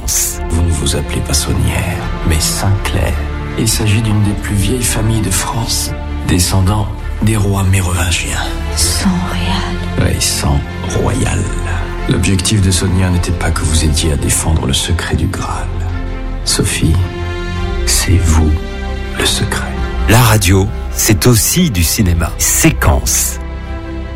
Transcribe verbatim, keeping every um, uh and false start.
Séquence. Vous ne vous appelez pas Saunière, mais Saint-Clair. Il s'agit d'une des plus vieilles familles de France, descendant des rois mérovingiens. Sang royal. Oui, sang royal. L'objectif de Saunière n'était pas que vous aidiez à défendre le secret du Graal. Sophie, c'est vous le secret. La radio, c'est aussi du cinéma. Séquence.